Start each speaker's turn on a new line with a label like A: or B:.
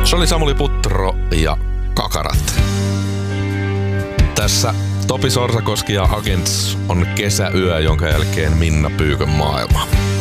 A: Se oli Samuli Putro ja Kakarat. Tässä Topi Sorsakoski ja Agents on kesäyö, jonka jälkeen Minna Pyykön maailma.